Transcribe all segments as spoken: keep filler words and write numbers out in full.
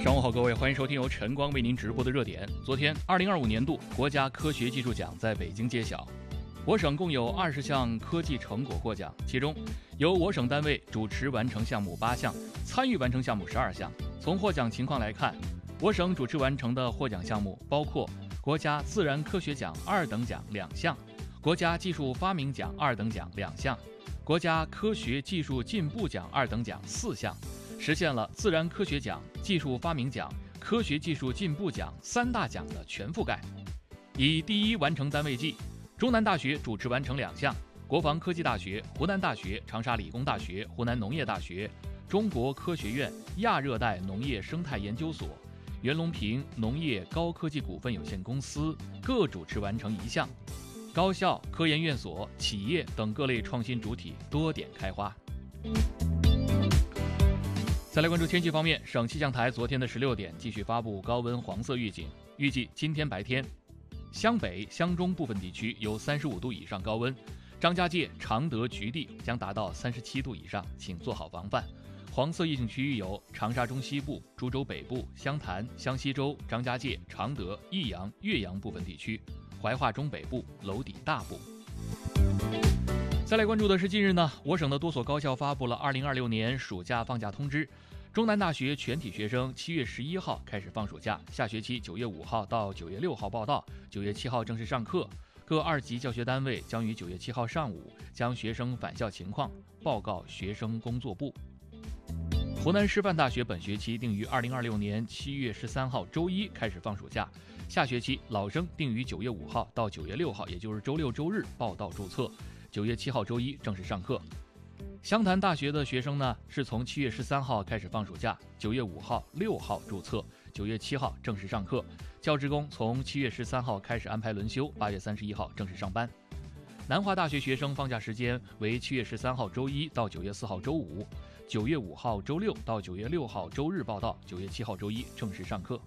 上午好，各位，欢迎收听由晨光为您直播的热点。昨天，二零二五年度国家科学技术奖在北京揭晓，我省共有二十项科技成果获奖，其中由我省单位主持完成项目八项，参与完成项目十二项。从获奖情况来看，我省主持完成的获奖项目包括国家自然科学奖二等奖两项，国家技术发明奖二等奖两项，国家科学技术进步奖二等奖四项，实现了自然科学奖、技术发明奖、科学技术进步奖三大奖的全覆盖。以第一完成单位计，中南大学主持完成两项，国防科技大学、湖南大学、长沙理工大学、湖南农业大学、中国科学院亚热带农业生态研究所、袁隆平农业高科技股份有限公司各主持完成一项。高校、科研院所、企业等各类创新主体多点开花。再来关注天气方面，省气象台昨天的十六点继续发布高温黄色预警，预计今天白天，湘北、湘中部分地区有三十五度以上高温，张家界、常德、菊地将达到三十七度以上，请做好防范。黄色预警区域有长沙中西部、株洲北部、湘潭、湘西州、张家界、常德、益阳、岳阳部分地区，怀化中北部、娄底大部。再来关注的是近日呢，我省的多所高校发布了二零二六年暑假放假通知。中南大学全体学生七月十一号开始放暑假，下学期九月五号到九月六号报到，九月七号正式上课。各二级教学单位将于九月七号上午将学生返校情况报告学生工作部。湖南师范大学本学期定于二零二六年七月十三号周一开始放暑假，下学期老生定于九月五号到九月六号，也就是周六周日报到注册，九月七号周一正式上课。湘潭大学的学生呢，是从七月十三号开始放暑假，九月五号、六号注册，九月七号正式上课。教职工从七月十三号开始安排轮休，八月三十一号正式上班。南华大学学生放假时间为七月十三号周一到九月四号周五，九月五号周六到九月六号周日报到，九月七号周一正式上课。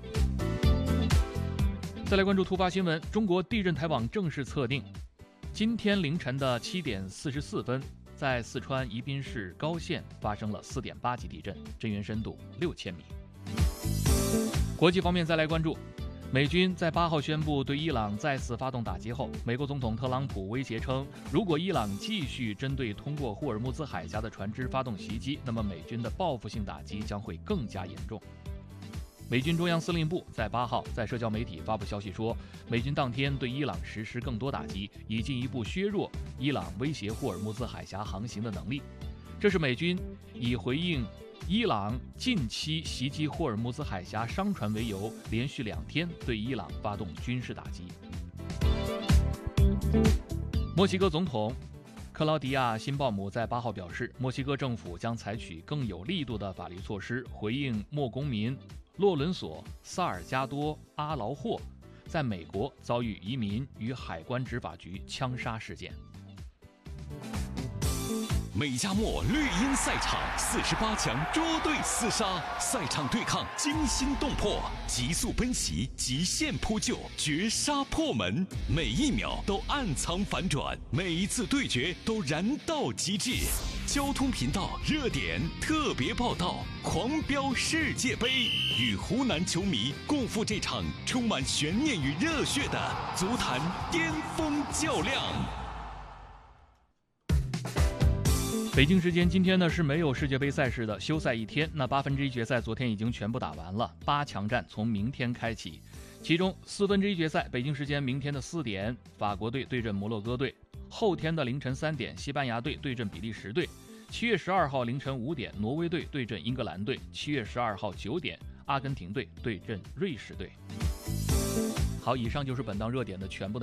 再来关注突发新闻，中国地震台网正式测定，今天凌晨的七点四十四分。在四川宜宾市高县发生了 四点八 级地震，震源深度六千米。国际方面再来关注，美军在八号宣布对伊朗再次发动打击后，美国总统特朗普威胁称，如果伊朗继续针对通过霍尔木兹海峡的船只发动袭击，那么美军的报复性打击将会更加严重。美军中央司令部在八号在社交媒体发布消息说，美军当天对伊朗实施更多打击，以进一步削弱伊朗威胁霍尔木兹海峡航行的能力。这是美军以回应伊朗近期袭击霍尔木兹海峡商船为由，连续两天对伊朗发动军事打击。墨西哥总统克劳迪亚·辛鲍姆在八号表示，墨西哥政府将采取更有力度的法律措施，回应墨公民洛伦索·萨尔加多·阿劳霍在美国遭遇移民与海关执法局枪杀事件。 美加墨绿茵赛场四十八强捉对厮杀，赛场对抗惊心动魄，急速奔袭，极限扑救，绝杀破门，每一秒都暗藏反转，每一次对决都燃到极致。交通频道热点特别报道，狂飙世界杯，与湖南球迷共赴这场充满悬念与热血的足坛巅峰较量。 北京时间今天呢是没有世界杯赛事的，休赛一天。那八分之一决赛昨天已经全部打完了，八强战从明天开启。其中四分之一决赛，北京时间明天的四点，法国队对阵摩洛哥队；后天的凌晨三点，西班牙队对阵比利时队；七月十二号凌晨五点，挪威队对阵英格兰队；七月十二号九点，阿根廷队对阵瑞士队。好，以上就是本档热点的全部内容。